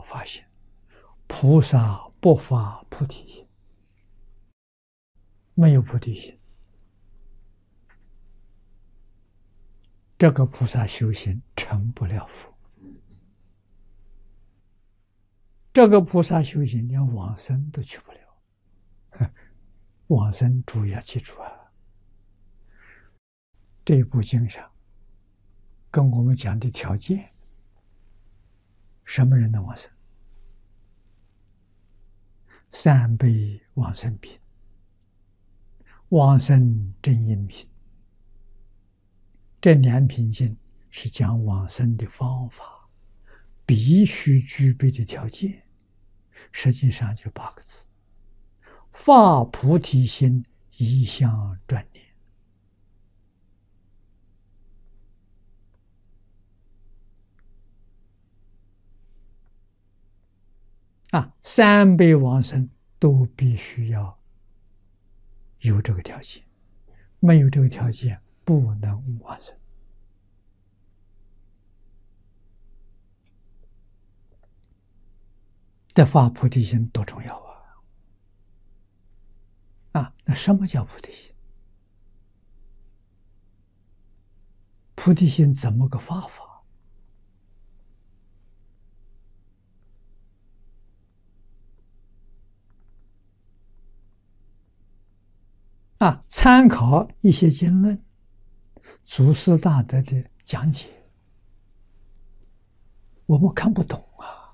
发心，菩萨不发菩提心，没有菩提心，这个菩萨修行成不了佛。这个菩萨修行连往生都去不了。往生注意要记住啊！这部经上跟我们讲的条件，什么人能往生？三辈往生品，往生真因品。这两品经是讲往生的方法，必须具备的条件，实际上就8个字：发菩提心，一向专念。三辈往生都必须要有这个条件，没有这个条件不能往生。这发菩提心多重要啊！那什么叫菩提心？菩提心怎么个发法？参考一些经论，祖师大德的讲解，我们看不懂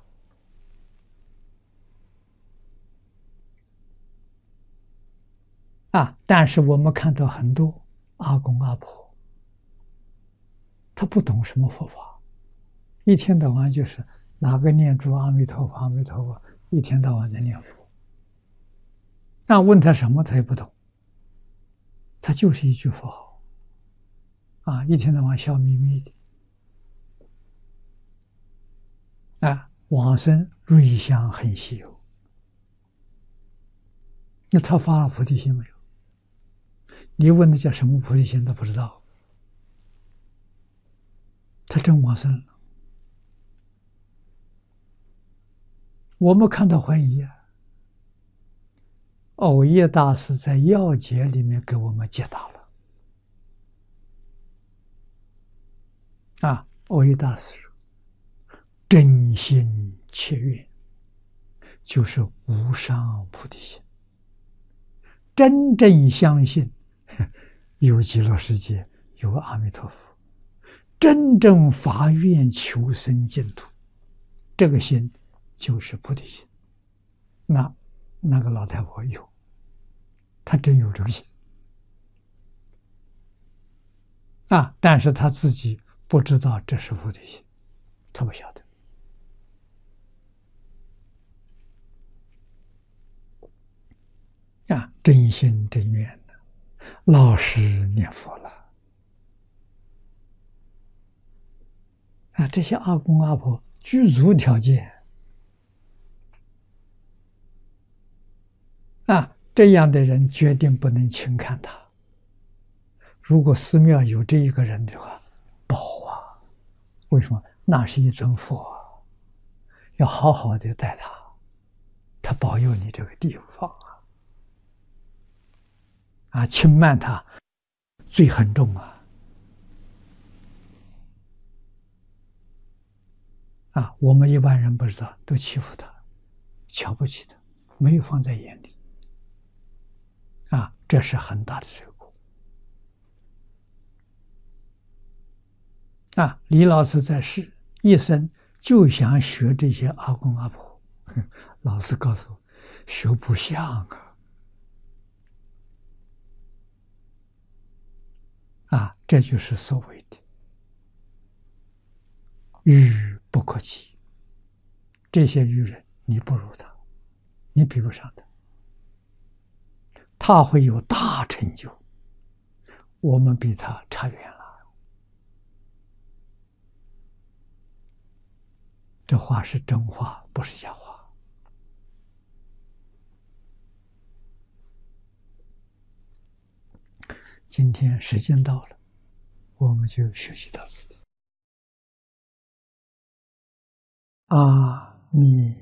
但是我们看到很多阿公阿婆，他不懂什么佛法，一天到晚就是哪个念珠阿弥陀佛阿弥陀佛，一天到晚在念佛。问他什么他也不懂，他就是一句佛号一天到晚笑眯眯的往生瑞相很稀有。那他发了菩提心没有？你问他叫什么菩提心，他不知道。他真往生了，我们看到怀疑藕益大师在要解里面给我们解答了藕益大师说，真心切愿就是无上菩提心，真正相信有极乐世界，有阿弥陀佛，真正发愿求生净土，这个心就是菩提心。那个老太婆有，她真有这个心但是她自己不知道这是菩提心，她不晓得真心真愿老实念佛了这些阿公阿婆具足条件这样的人决定不能轻看他。如果寺庙有这一个人的话，保为什么？那是一尊佛要好好的待他，他保佑你这个地方轻慢他罪很重我们一般人不知道，都欺负他，瞧不起他，没有放在眼里这是很大的罪过李老师在世一生就想学这些阿公阿婆，老师告诉我学不像这就是所谓的愚不可及。这些愚人你不如他，你比不上他，他会有大成就，我们比他差远了。这话是真话，不是假话。今天时间到了，我们就学习到此地。阿你